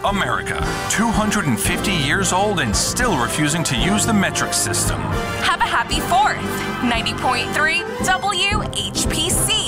America, 250 years old and still refusing to use the metric system. Have a happy 4th. 90.3 WHPC.